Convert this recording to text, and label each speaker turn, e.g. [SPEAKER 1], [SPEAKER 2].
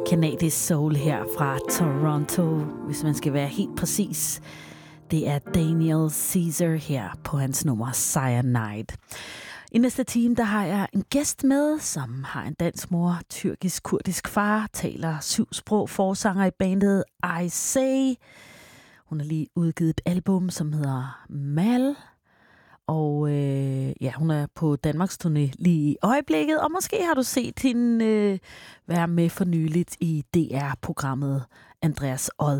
[SPEAKER 1] Canadisk soul her fra Toronto, hvis man skal være helt præcis. Det er Daniel Caesar her på hans nummer Cyanide. I næste time, der har jeg en gæst med, som har en dansk mor, tyrkisk-kurdisk far, taler 7 sprog, forsanger i bandet I Say. Hun har lige udgivet et album, som hedder Mal. Og hun er på Danmarks turné lige i øjeblikket, og måske har du set hende være med for nyligt i DR-programmet Andreas Odd.